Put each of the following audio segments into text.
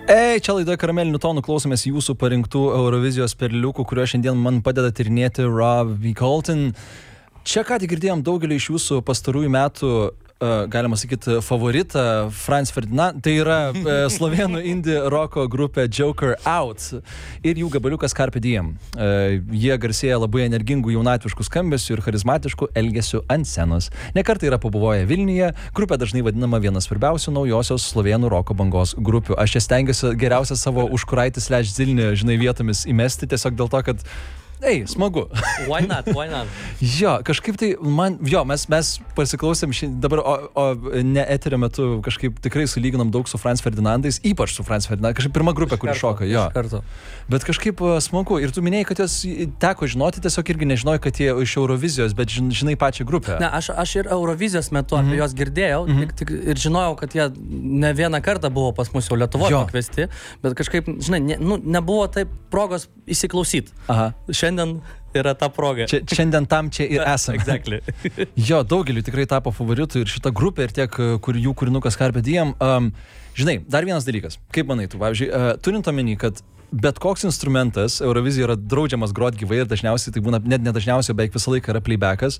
Čia laidoje Karamelinių tonų klausomės jūsų parinktų Eurovizijos perliukų, kurio šiandien man padeda tyrinėti Rob V. Colton. Čia ką tik girdėjom daugelį iš jūsų pastarųjų metų, galima sakyti, favoritą Franz Ferdinand. Tai yra slovėnų indie roko grupė Joker Out ir jų gabaliukas Carpe Diem. Jie garsėja labai energingų jaunatviškų skambesių ir charizmatiškų elgesių ant scenos. Nekartą yra pabuvoję Vilniuje, grupė dažnai vadinama viena svarbiausių naujosios slovėnų roko bangos grupių. Aš čia stengiuosi geriausią savo užkuraitį / Zilnį, vietomis įmesti tiesiog dėl to, kad smagu. Why not? Jo, kažkaip tai mes pasiklausėm dabar, o ne eterio metu kažkaip tikrai sulyginam daug su Franz Ferdinandais, ypač su Franz Ferdinand, kažkaip pirma grupė, kuri šoka, jo. Bet kažkaip smagu. Ir tu minėjai, kad jos teko žinoti, tiesiog irgi nežinojai, kad jie iš Eurovizijos, bet žinai pačią grupę. Ne, aš ir Eurovizijos metu apie jos girdėjau ir žinojau, kad jie ne vieną kartą buvo pas mus jau Lietuvoje pakviesti, bet kažkaip, žinai, nebuvo taip progos įsiklausyti. Šiandien yra ta proga. Šiandien tam čia ir esame. Exactly. Jo, daugeliu tikrai tapo favoritų ir šita grupė, ir tiek jų kūrinukas Carpe Diem. Žinai, dar vienas dalykas. Kaip manai tu, pavyzdžiui, turint omeny, kad bet koks instrumentas Eurovizijoje yra draudžiamas grot gyvai ir dažniausiai tai būna, net nedažniausiai, beveik visą laiką yra playbackas.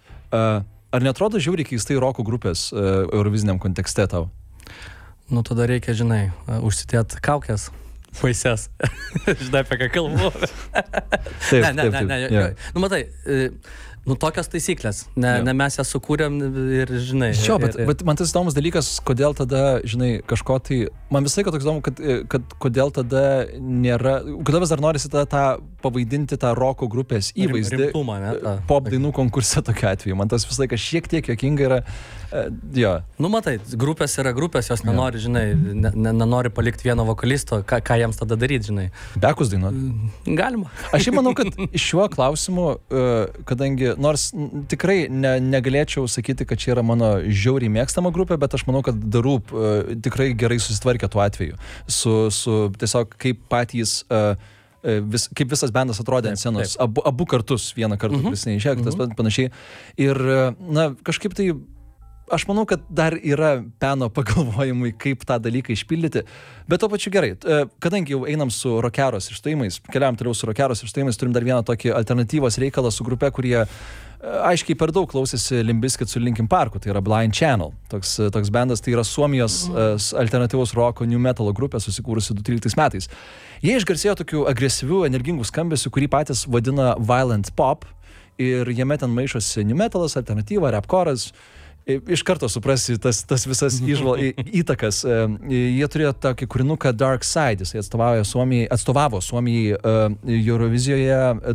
Ar netrodo žiauriai keistai roko grupės euroviziniam kontekste tau? Nu, tada reikia, žinai, užsidėt kaukės. Vaisias. Žinai, apie ką kalbu. Taip. Nu, matai, tokios taisyklės. Ne mes jas sukūrėm ir, žinai. Jo, bet man tas įdomus dalykas, kodėl tada, žinai, kažko tai... Man visą laiką toks įdomu, kad kodėl tada nėra... Kodėl vis dar norisi tada tą pavaidinti tą roko grupės įvaizdį. Rimtumą, ne? Pop dainų konkurse tokiu atveju. Man tas visą laiką šiek tiek juokinga yra. Jo. Nu, matai, grupės yra grupės, jos nenori, žinai, nenori palikti vieno vokalisto, ką jiems tada daryti, žinai. Bekus dainuot? Galima. Aš manau, kad šiuo klausimu, kadangi, nors tikrai negalėčiau sakyti, kad čia yra mano žiauriai mėgstama grupė, bet aš manau, kad The Roop tikrai gerai susitvarkė tuo atveju. Su tiesiog kaip patys... kaip visas bandas atrodė ant scenos. Abu kartus, vieną kartą prisineišė, tas panašiai. Ir, kažkaip tai aš manau, kad dar yra peno pagalvojimui, kaip tą dalyką išpildyti, bet to pačiu gerai. Kadangi jau einam su Rockeros išstojimais, keliam toliau su Rockeros išstojimais, turim dar vieną tokį alternatyvos reikalą su grupe, kurie aiškiai per daug klausėsi Limp Bizkit su Linkin Parku, tai yra Blind Channel. Toks bandas, tai yra Suomijos alternatyvos roko new metalo grupė, susikūrusi 2013 metais. Jie išgarsėjo tokių agresyvių, energingų skambesių, kurį patys vadina violent pop, ir jame ten maišosi new metalas, alternatyva, rapkoras. Iš karto suprasi tas visas įtakas. Jie turėjo tokį kūrinuką Dark Side, jis atstovavo Suomijai Eurovizijoje